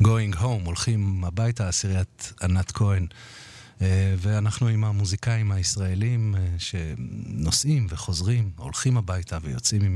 Going Home, הולכים הביתה, עשיריית ענת כהן. ואנחנו עם המוזיקאים הישראלים שנוסעים וחוזרים, הולכים הביתה ויוצאים עם